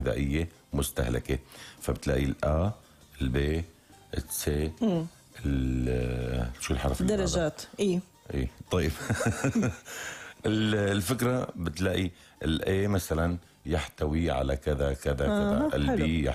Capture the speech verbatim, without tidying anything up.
غذائية مستهلكة. فبتلاقي الآ، البي، السي، شو الحرف اللي درجات ايه ايه طيب. الفكرة بتلاقي الاي مثلا يحتوي على كذا كذا آه كذا، البي